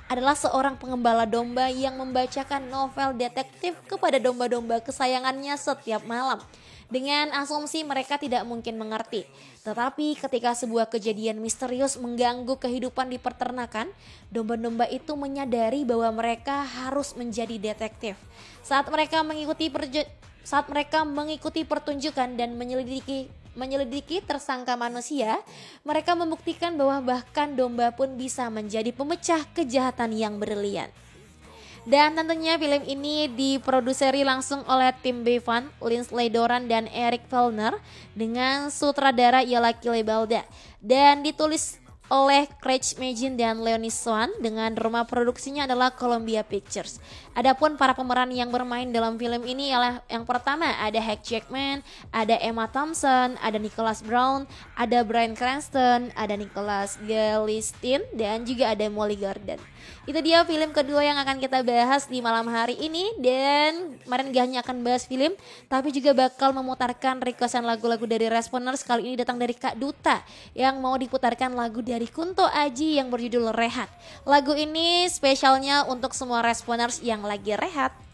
adalah seorang pengembala domba yang membacakan novel detektif kepada domba-domba kesayangannya setiap malam. Dengan asumsi mereka tidak mungkin mengerti. Tetapi ketika sebuah kejadian misterius mengganggu kehidupan di peternakan, domba-domba itu menyadari bahwa mereka harus menjadi detektif. Saat mereka mengikuti pertunjukan dan menyelidiki tersangka manusia, mereka membuktikan bahwa bahkan domba pun bisa menjadi pemecah kejahatan yang brilian. Dan tentunya film ini diproduseri langsung oleh Tim Bevan, Lindsay Doran, dan Eric Fellner dengan sutradara ialah Kelly Balda dan ditulis oleh Craig Mazin dan Leonie Swan dengan rumah produksinya adalah Columbia Pictures. Adapun para pemeran yang bermain dalam film ini ialah yang pertama ada Hugh Jackman, ada Emma Thompson, ada Nicholas Brown, ada Bryan Cranston, ada Nicholas Galitzine dan juga ada Molly Gordon. Itu dia film kedua yang akan kita bahas di malam hari ini, dan kemarin gak hanya akan bahas film tapi juga bakal memutarkan requestan lagu-lagu dari Responers. Kali ini datang dari Kak Duta yang mau diputarkan lagu dari Kunto Aji yang berjudul Rehat. Lagu ini spesialnya untuk semua Responers yang lagi rehat.